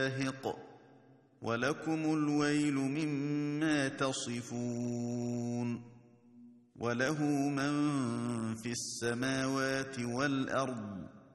شاهق ولكم الويل مما تصفون وله من في السماوات والأرض